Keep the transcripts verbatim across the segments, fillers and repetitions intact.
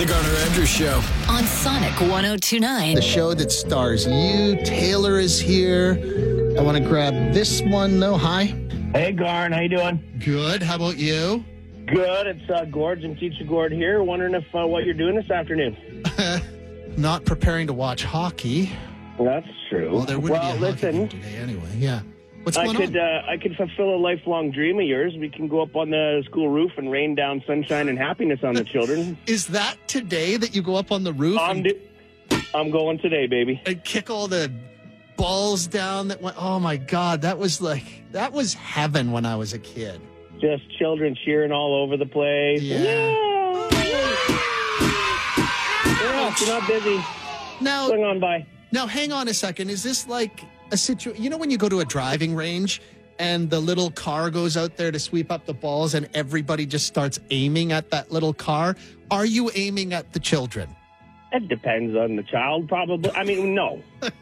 The Garner Andrews Show on Sonic one oh two point nine. The show that stars you. Taylor is here. I want to grab this one, though. Hi. Hey, Garn. How you doing? Good. How about you? Good. It's uh, Gord and Teacher Gord here. Wondering if uh, what you're doing this afternoon. Not preparing to watch hockey. That's true. Well, there wouldn't well, be a hockey listen, game today anyway. Yeah. What's I going could on? uh, I could fulfill a lifelong dream of yours. We can go up on the school roof and rain down sunshine and happiness on the children. Is that today that you go up on the roof I'm, and, do- I'm going today, baby. and kick all the balls down that went? Oh my God, that was like that was heaven when I was a kid. Just children cheering all over the place. Yeah. Yeah. Yeah, if you're not busy, Now, swing on by. now, hang on a second. Is this like a situation? You know, when you go to a driving range and the little car goes out there to sweep up the balls, and everybody just starts aiming at that little car? Are you aiming at the children? It depends on the child, probably. I mean, no.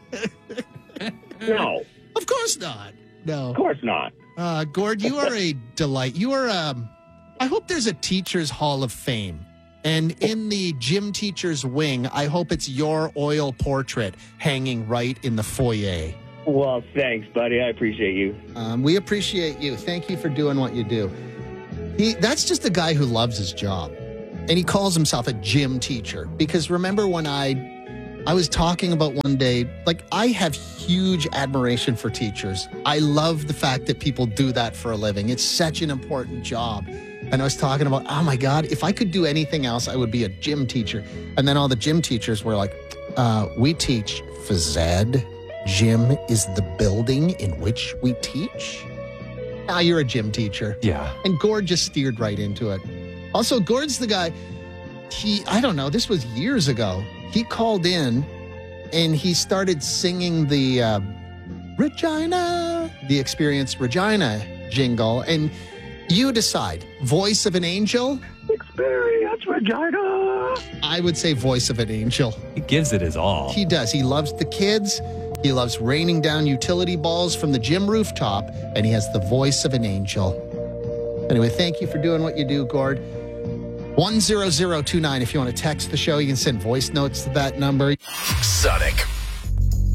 No, Of course not. No. of course not. Uh, Gord, you are a delight. You are, um, I hope there's a Teachers Hall of Fame. And in the gym teacher's wing, I hope it's your oil portrait hanging right in the foyer. Well, thanks, buddy. I appreciate you. Um, we appreciate you. Thank you for doing what you do. He, that's just a guy who loves his job. And he calls himself a gym teacher. Because remember when I I was talking about one day, like, I have huge admiration for teachers. I love the fact that people do that for a living. It's such an important job. And I was talking about, oh my God, if I could do anything else, I would be a gym teacher. And then all the gym teachers were like, uh, we teach phys ed. Gym is the building in which we teach. Now you're a gym teacher. Yeah. And Gord just steered right into it. Also, Gord's the guy, he, I don't know, this was years ago. He called in and he started singing the uh, Regina, the Experience Regina jingle. And you decide, voice of an angel? Experience Regina. I would say voice of an angel. He gives it his all. He does. He loves the kids. He loves raining down utility balls from the gym rooftop. And he has the voice of an angel. Anyway, thank you for doing what you do, Gord. one zero zero two nine. If you want to text the show, you can send voice notes to that number. Sonic